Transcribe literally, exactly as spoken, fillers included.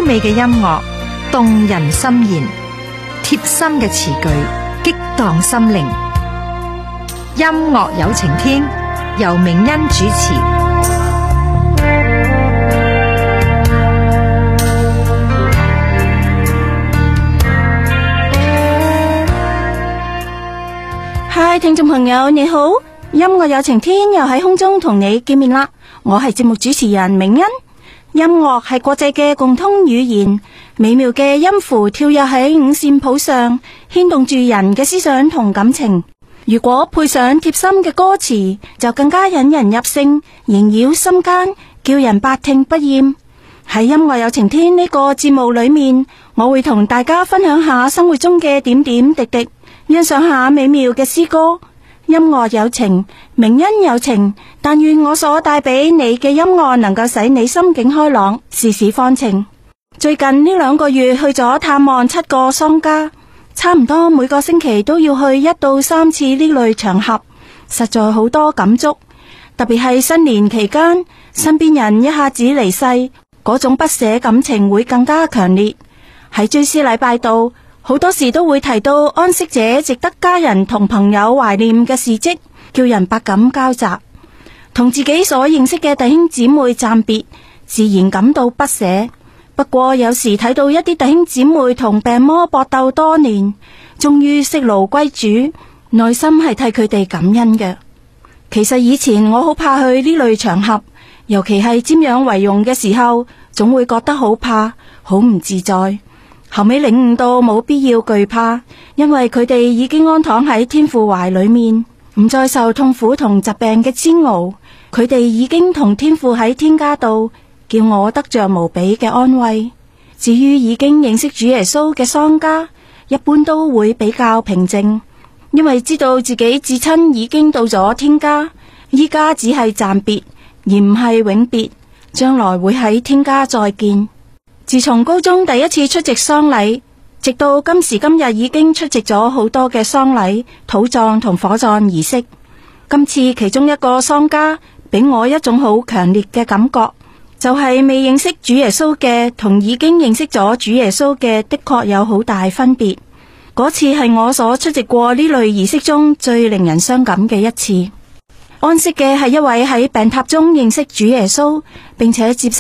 優美嘅音樂，動人心弦，貼心嘅詞句，激盪心靈。音樂有晴天，由明恩主持。 嗨，聽眾朋友你好，音樂有晴天又喺空中同你見面啦。我係節目主持人明恩。音樂係國際嘅共通語言，美妙嘅音符跳躍喺五線譜上，牽動住人嘅思想同感情。如果配上貼心嘅歌詞，就更加引人入勝，縈繞心間，叫人百聽不厭。喺音樂有晴天呢個節目裏面，我會同大家分享下生活中嘅點點滴滴，欣賞下美妙嘅詩歌。音樂有情，明恩有情，但願我所帶俾你嘅音樂能夠使你心境開朗，事事放晴。最近呢兩個月去咗探望七個喪家，差唔多每個星期都要去一到三次呢類場合，實在好多感觸。特別係新年期間，身邊人一下子離世，嗰種不捨感情會更加強烈。喺追思禮拜度，好多時都會提到安息者值得家人同朋友懷念嘅事跡，叫人百感交集。同自己所認識嘅弟兄姊妹暫別，自然感到不捨。不過有時睇到一啲弟兄姊妹同病魔搏鬥多年，終於息怒歸主，內心係替佢哋感恩嘅。其實以前我好怕去呢類場合，尤其係瞻仰遺容嘅時候，總會覺得好怕，好唔自在。後尾領悟到冇必要懼怕，因為佢哋已經安躺喺天父懷裏面，唔再受痛苦同疾病嘅煎熬。佢哋已經同天父喺天家度，叫我得着無比嘅安慰。至於已經認識主耶穌嘅喪家，一般都會比較平靜，因為知道自己至親已經到咗天家，依家只係暫別，而唔係永別，將來會喺天家再見。自從高中第一次出席喪禮，直到今時今日已經出席咗好多嘅喪禮、土葬同火葬儀式。今次其中一個喪家俾我一種好強烈嘅感覺，就係未認識主耶穌嘅同已經認識咗主耶穌嘅的確有好大分別。嗰次係我所出席過呢類儀式中最令人傷感嘅一次。安息嘅係一位喺病榻中認識主耶穌並且接受